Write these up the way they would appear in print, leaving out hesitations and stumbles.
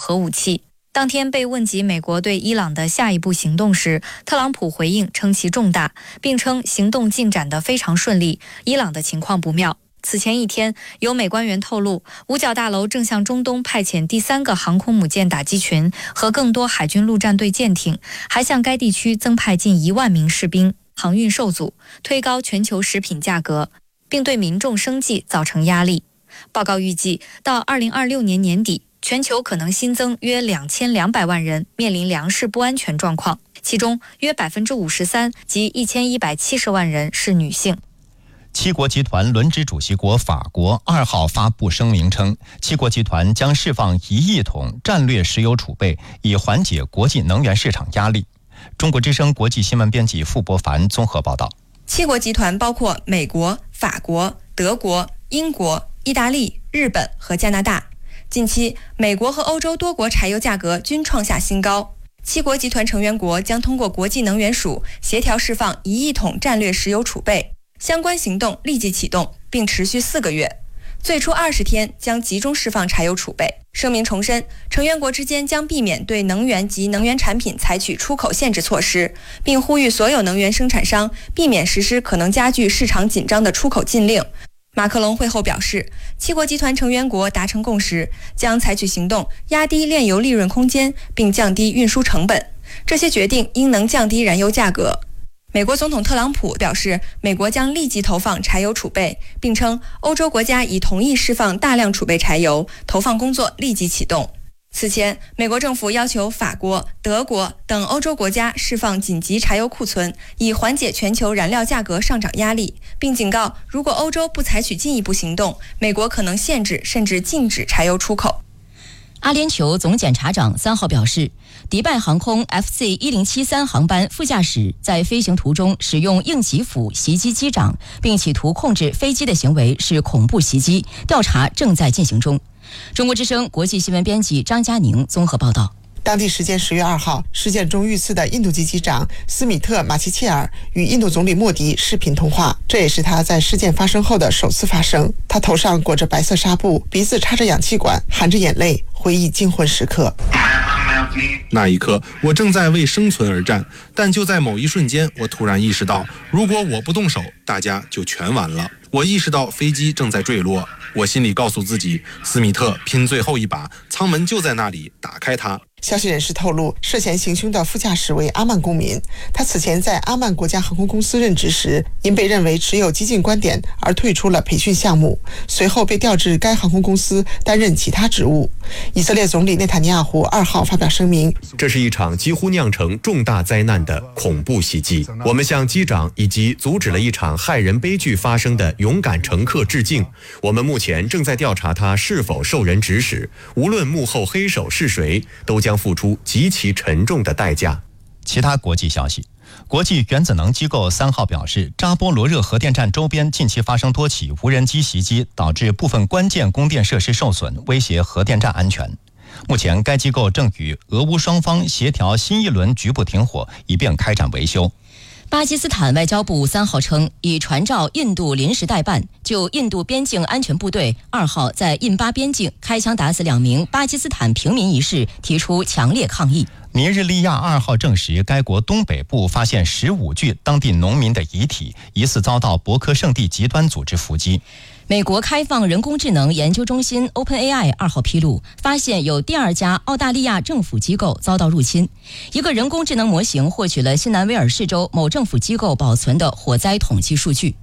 核武器。当天被问及美国对伊朗的下一步行动时，特朗普回应称其重大，并称行动进展得非常顺利，伊朗的情况不妙。此前一天，有美官员透露，五角大楼正向中东派遣第3个航空母舰打击群和更多海军陆战队舰艇，还向该地区增派近1万名士兵。航运受阻，推高全球食品价格，并对民众生计造成压力。报告预计，到2026年年底，全球可能新增约2200万人面临粮食不安全状况，其中约53%及1170万人是女性。 七国集团轮值主席国法国2号发布声明称，七国集团将释放1亿桶战略石油储备，以缓解国际能源市场压力。中国之声国际新闻编辑傅博凡综合报道。 七国集团包括美国、法国、德国、英国、意大利、日本和加拿大。近期，美国和欧洲多国柴油价格均创下新高。七国集团成员国将通过国际能源署协调释放1亿桶战略石油储备，相关行动立即启动，并持续4个月。最初20天将集中释放柴油储备。声明重申，成员国之间将避免对能源及能源产品采取出口限制措施，并呼吁所有能源生产商避免实施可能加剧市场紧张的出口禁令。马克龙会后表示，七国集团成员国达成共识，将采取行动压低炼油利润空间，并降低运输成本。这些决定应能降低燃油价格。美国总统特朗普表示，美国将立即投放柴油储备，并称欧洲国家已同意释放大量储备柴油，投放工作立即启动。此前，美国政府要求法国、德国等欧洲国家释放紧急柴油库存，以缓解全球燃料价格上涨压力，并警告，如果欧洲不采取进一步行动，美国可能限制甚至禁止柴油出口。 阿联酋总检察长3号表示，迪拜航空 FC1073 航班副驾驶在飞行途中使用硬击斧袭击机长，并企图控制飞机的行为是恐怖袭击，调查正在进行中。中国之声国际新闻编辑张佳宁综合报道。 当地时间10月2号，事件中遇刺的印度籍机长斯米特·马奇切尔与印度总理莫迪视频通话，这也是他在事件发生后的首次发声。他头上裹着白色纱布，鼻子插着氧气管，含着眼泪，回忆惊魂时刻。 那一刻，我正在为生存而战，但就在某一瞬间，我突然意识到，如果我不动手，大家就全完了。我意识到飞机正在坠落，我心里告诉自己，斯米特拼最后一把，舱门就在那里，打开它。 消息人士透露，涉嫌行凶的副驾驶为阿曼公民，他此前在阿曼国家航空公司任职时，因被认为持有激进观点而退出了培训项目，随后被调至该航空公司担任其他职务。以色列总理内塔尼亚胡2号发表声明， 这是一场几乎酿成重大灾难的恐怖袭击，我们向机长以及阻止了一场害人悲剧发生的勇敢乘客致敬。我们目前正在调查他是否受人指使，无论幕后黑手是谁，都将付出极其沉重的代价。 其他国际消息，国际原子能机构3号表示，扎波罗热核电站周边近期发生多起无人机袭击，导致部分关键供电设施受损，威胁核电站安全。目前该机构正与俄乌双方协调新一轮局部停火，以便开展维修。 巴基斯坦外交部3号称，已传召印度临时代办，就印度边境安全部队2号在印巴边境开枪打死2名巴基斯坦平民一事提出强烈抗议。 尼日利亚2号证实，该国东北部发现15具当地农民的遗体，疑似遭到博科圣地极端组织伏击。 美国开放人工智能研究中心 OpenAI 2号披露，发现有第2家澳大利亚政府机构遭到入侵。一个人工智能模型获取了新南威尔士州某政府机构保存的火灾统计数据。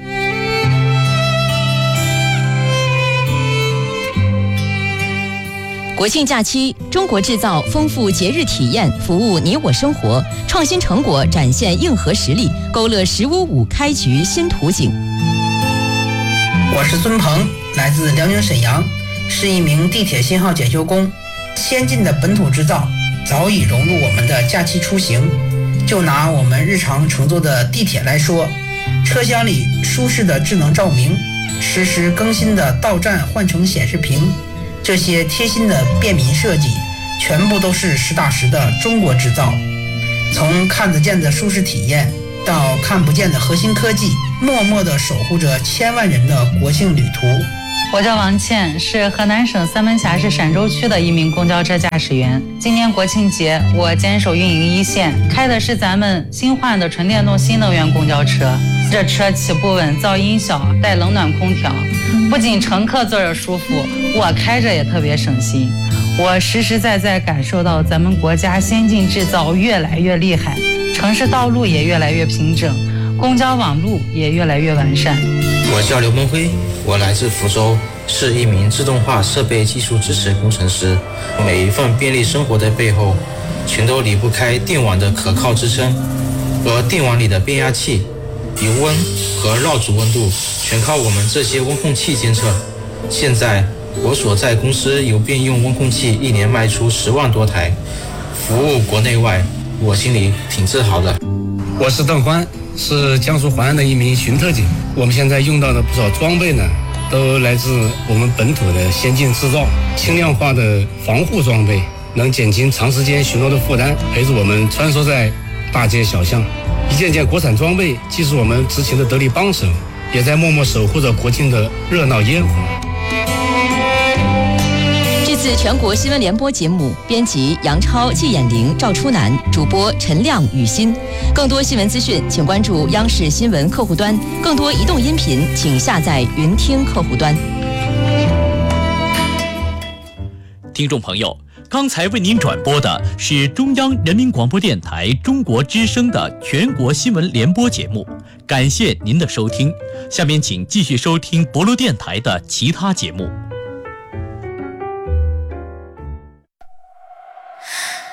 国庆假期，中国制造丰富节日体验，服务你我生活，创新成果展现硬核实力，勾勒“15.5”开局新图景。 我是孙鹏，来自辽宁沈阳，是一名地铁信号检修工。先进的本土制造早已融入我们的假期出行。就拿我们日常乘坐的地铁来说，车厢里舒适的智能照明，实时更新的到站换乘显示屏，这些贴心的便民设计，全部都是实打实的中国制造。从看得见的舒适体验，到看不见的核心科技，默默地守护着千万人的国庆旅途。 我叫王倩，是河南省三门峡市陕州区的一名公交车驾驶员。今年国庆节，我坚守运营一线，开的是咱们新换的纯电动新能源公交车。这车起步稳，噪音小，带冷暖空调，不仅乘客坐着舒服，我开着也特别省心。我实实在在感受到咱们国家先进制造越来越厉害，城市道路也越来越平整，公交网路也越来越完善。 我叫刘梦辉，我来自福州，是一名自动化设备技术支持工程师。每一份便利生活的背后，全都离不开电网的可靠支撑，而电网里的变压器、油温和绕组温度全靠我们这些温控器监测。现在我所在公司有便用温控器一年卖出10万多台，服务国内外，我心里挺自豪的。 我是邓欢，是江苏淮安的一名巡特警。我们现在用到的不少装备呢，都来自我们本土的先进制造，轻量化的防护装备，能减轻长时间巡逻的负担，陪着我们穿梭在大街小巷。一件件国产装备既是我们执勤的得力帮手，也在默默守护着国庆的热闹烟火。 这次全国新闻联播节目，编辑杨超、季衍玲、赵初南，主播陈亮、雨欣。更多新闻资讯，请关注央视新闻客户端。更多移动音频，请下载云听客户端。 听众朋友，刚才为您转播的是中央人民广播电台中国之声的全国新闻联播节目，感谢您的收听。下面请继续收听博罗电台的其他节目。